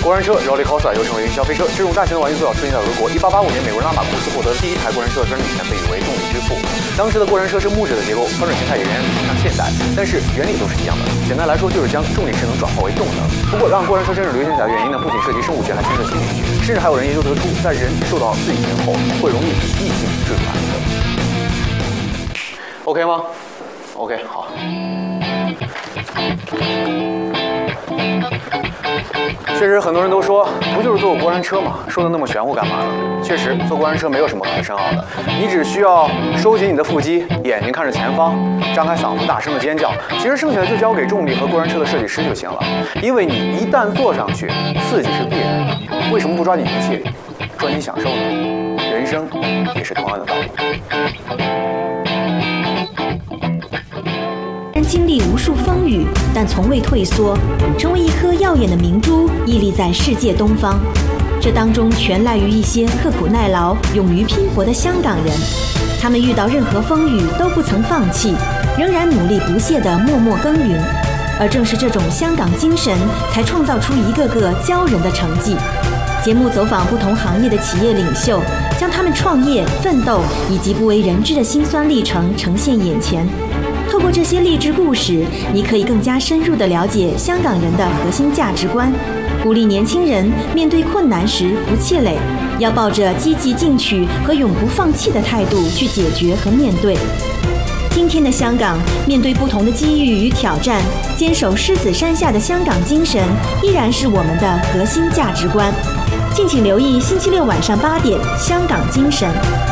过山车 Roller Coaster 又称为云霄飞车，这种大型的玩具最早出现在俄国。1885年，美国人拉马库斯获得了第一台过山车的专利权，被誉为动力之父。当时的过山车是木质的结构，发展形态也仍然不像现代，但是原理都是一样的。简单来说，就是将重力势能转化为动能。不过，让过山车真正流行起来的原因呢，不仅涉及生物学，还牵涉心理学，甚至还有人研究得出，在人受到刺激前后，会容易逆性坠转。OK 吗 ？OK， 好。确实，很多人都说，不就是坐过山车吗？说的那么玄乎干嘛呢？确实，坐过山车没有什么可深奥的，你只需要收紧你的腹肌，眼睛看着前方，张开嗓子大声的尖叫。其实剩下的就交给重力和过山车的设计师就行了。因为你一旦坐上去，刺激是必然的。为什么不抓紧一切，抓紧享受呢？人生也是同样的道理。 经历无数风雨，但从未退缩，成为一颗耀眼的明珠，屹立在世界东方。这当中全赖于一些刻苦耐劳、勇于拼搏的香港人。他们遇到任何风雨都不曾放弃，仍然努力不懈地默默耕耘。而正是这种香港精神，才创造出一个个骄人的成绩。节目走访不同行业的企业领袖，将他们创业、奋斗以及不为人知的辛酸历程呈现眼前。透过这些励志故事，你可以更加深入地了解香港人的核心价值观，鼓励年轻人面对困难时不气馁，要抱着积极进取和永不放弃的态度去解决和面对。今天的香港，面对不同的机遇与挑战，坚守狮子山下的香港精神依然是我们的核心价值观。敬请留意星期六晚上8点《香港精神》。